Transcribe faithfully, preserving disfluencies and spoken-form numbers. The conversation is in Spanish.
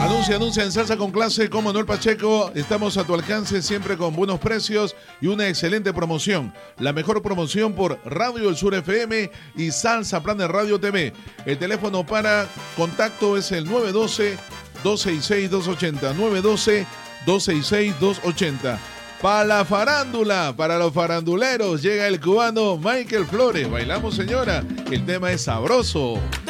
Anuncia, anuncia en Salsa con Clase con Manuel Pacheco. Estamos a tu alcance siempre con buenos precios y una excelente promoción. La mejor promoción por Radio El Sur F M y Salsa Planet Radio T V. El teléfono para contacto es el nueve uno dos, dos seis seis, dos ocho cero. nueve uno dos, dos seis seis, dos ocho cero. Para la farándula, para los faranduleros, llega el cubano Michael Flores. Bailamos, señora, que el tema es sabroso.